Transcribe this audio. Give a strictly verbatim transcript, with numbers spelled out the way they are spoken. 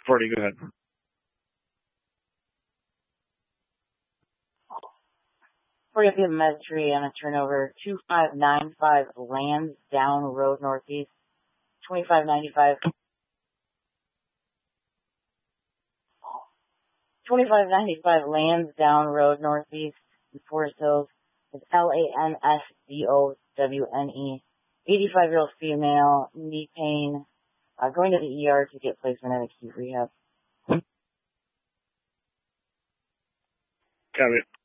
forty, go ahead. forty Metry on a turnover, two five nine five Lansdowne Road Northeast, twenty-five ninety-five. twenty-five ninety-five Lansdowne Road Northeast in Forest Hills. It's L A N S D O W N E. eighty-five-year-old female, knee pain, uh, going to the E R to get placement at acute rehab. Got it.